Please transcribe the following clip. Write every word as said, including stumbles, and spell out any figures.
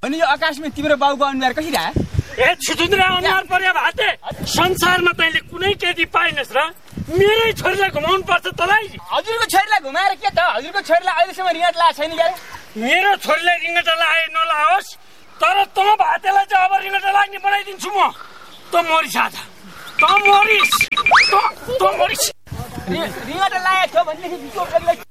अनि यो आकाशमा तिम्रो बाउको अनुहार कसरी आयो? ए छुजुन्द्रा अनुहार पर्यो भाते संसारमा तैँले कुनै केटी पाइनस् र मेरै छोरीलाई घुमाउनु पर्छ तँलाई। हजुरको छोरीलाई घुमाएर के त? हजुरको छोरीलाई अहिलेसम्म रिङ्गट लगाएको छैन क्या? मेरो छोरीलाई रिङ्गट लाए नलाओस्, तर त भातेलाई चाहिँ अब रिङ्गट लाग्ने बनाइदिन्छु म। त मरिस आज, त मरिस, त त मरिस। रिङ्गट लागेको थियो भनेदेखि